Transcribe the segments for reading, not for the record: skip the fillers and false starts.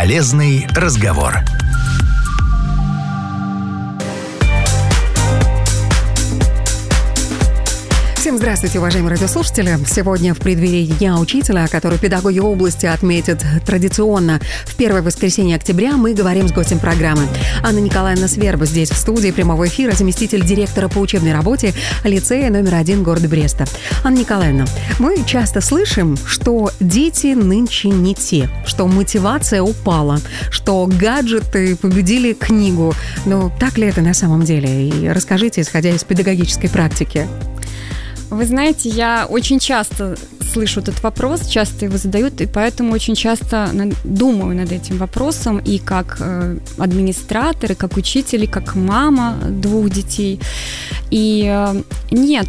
Полезный разговор. Всем здравствуйте, уважаемые радиослушатели. Сегодня в преддверии Дня учителя, который педагоги области отметят традиционно в первое воскресенье октября, мы говорим с гостем программы. Анна Николаевна Сверба здесь в студии прямого эфира, заместитель директора по учебной работе лицея номер 1 города Бреста. Анна Николаевна, мы часто слышим, что дети нынче не те, что мотивация упала, что гаджеты победили книгу. Но так ли это на самом деле? И расскажите, исходя из педагогической практики. Вы знаете, я очень часто слышу этот вопрос, часто его задают, и поэтому очень часто думаю над этим вопросом и как администратор, и как учитель, и как мама 2 детей. И нет,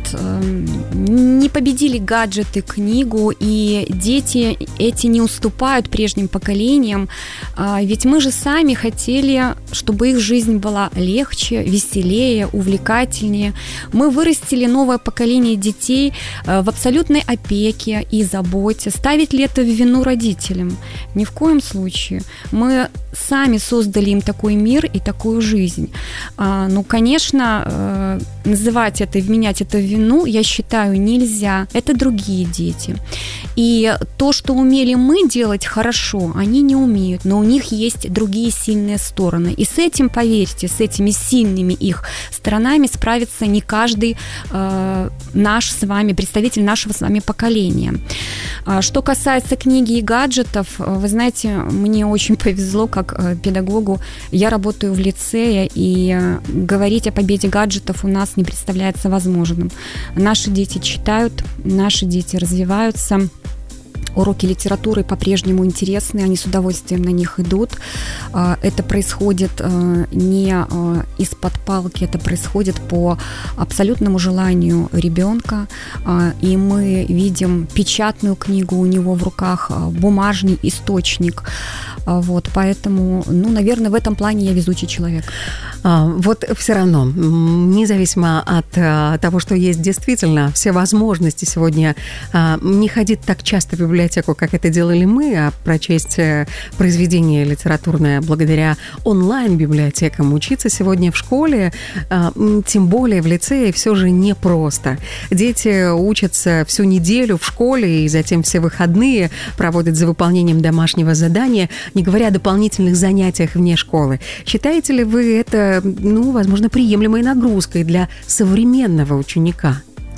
не победили гаджеты книгу, и дети эти не уступают прежним поколениям, ведь мы же сами хотели, чтобы их жизнь была легче, веселее, увлекательнее. Мы вырастили новое поколение детей в абсолютной опеке и заботе. Ставить ли это в вину родителям? Ни в коем случае. Мы сами создали им такой мир и такую жизнь. Ну, конечно, называть это и вменять это в вину, я считаю, нельзя. Это другие дети. И то, что умели мы делать хорошо, они не умеют, но у них есть другие сильные стороны. И с этим, поверьте, с этими сильными их сторонами справится не каждый наш с вами, представитель нашего с вами поколения. Что касается книги и гаджетов, вы знаете, мне очень повезло как педагогу. Я работаю в лицее, и говорить о победе гаджетов у нас не представляется возможным. Наши дети читают, наши дети развиваются. Уроки литературы по-прежнему интересны, они с удовольствием на них идут. Это происходит не из-под палки, это происходит по абсолютному желанию ребенка. И мы видим печатную книгу у него в руках, бумажный источник. Вот, поэтому, наверное, в этом плане я везучий человек. Вот все равно, независимо от того, что есть действительно все возможности сегодня не ходить так часто в библиотеку, как это делали мы, а прочесть произведение литературное благодаря онлайн-библиотекам, учиться сегодня в школе, тем более в лицее, все же непросто. Дети учатся всю неделю в школе и затем все выходные проводят за выполнением домашнего задания, не говоря о дополнительных занятиях вне школы. Считаете ли вы это, возможно, приемлемой нагрузкой для современного ученика?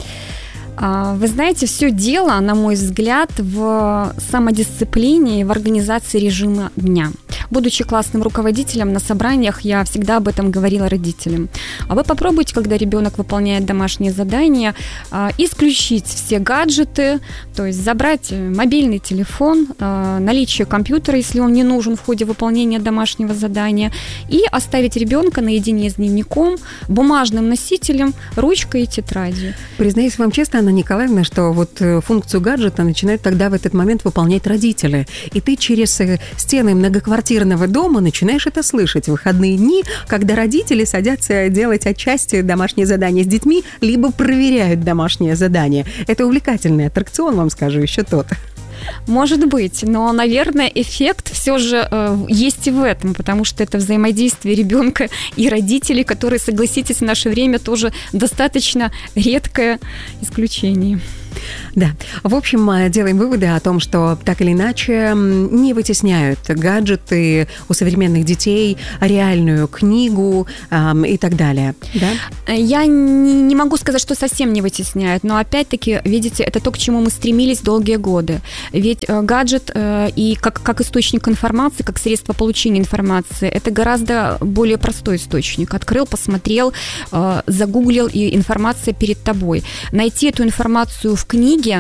Вы знаете, все дело, на мой взгляд, в самодисциплине и в организации режима дня. Будучи классным руководителем, на собраниях я всегда об этом говорила родителям. А вы попробуйте, когда ребенок выполняет домашние задания, исключить все гаджеты, то есть забрать мобильный телефон, наличие компьютера, если он не нужен в ходе выполнения домашнего задания, и оставить ребенка наедине с дневником, бумажным носителем, ручкой и тетрадью. Признаюсь вам честно, Анна Николаевна, что вот функцию гаджета начинают тогда в этот момент выполнять родители. И ты через стены многоквартирного дома начинаешь это слышать в выходные дни, когда родители садятся делать отчасти домашние задания с детьми, либо проверяют домашнее задание. Это увлекательный аттракцион, вам скажу, еще тот. Может быть, но, наверное, эффект все же есть и в этом, потому что это взаимодействие ребенка и родителей, которые, согласитесь, в наше время тоже достаточно редкое исключение. Да. В общем, делаем выводы о том, что так или иначе не вытесняют гаджеты у современных детей реальную книгу и так далее. Да? Я не могу сказать, что совсем не вытесняют, но опять-таки, видите, это то, к чему мы стремились долгие годы. Ведь гаджет и как источник информации, как средство получения информации, это гораздо более простой источник. Открыл, посмотрел, загуглил, и информация перед тобой. Найти эту информацию в книге,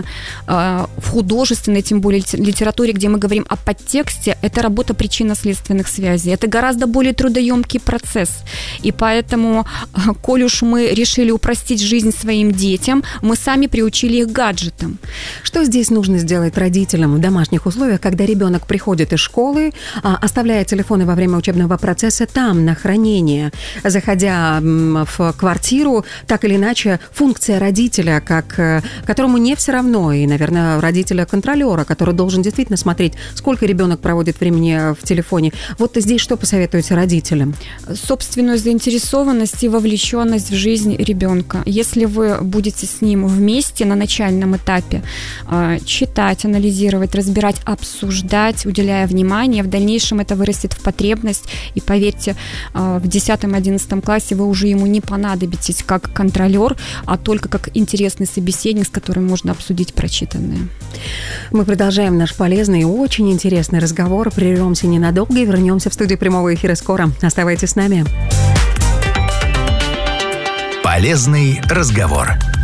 в художественной, тем более литературе, где мы говорим о подтексте, это работа причинно-следственных связей. Это гораздо более трудоемкий процесс. И поэтому, коль уж мы решили упростить жизнь своим детям, мы сами приучили их к гаджетам. Что здесь нужно сделать родителям в домашних условиях, когда ребенок приходит из школы, оставляя телефоны во время учебного процесса там, на хранение, заходя в квартиру, так или иначе, функция родителя, которому мне все равно, и, наверное, родителя-контролера, который должен действительно смотреть, сколько ребенок проводит времени в телефоне. Вот здесь что посоветуете родителям? Собственную заинтересованность и вовлеченность в жизнь ребенка. Если вы будете с ним вместе на начальном этапе читать, анализировать, разбирать, обсуждать, уделяя внимание, в дальнейшем это вырастет в потребность, и поверьте, в 10-11 классе вы уже ему не понадобитесь как контролер, а только как интересный собеседник, с которым можно обсудить прочитанное. Мы продолжаем наш полезный и очень интересный разговор. Прервемся ненадолго и вернемся в студию прямого эфира скоро. Оставайтесь с нами. Полезный разговор.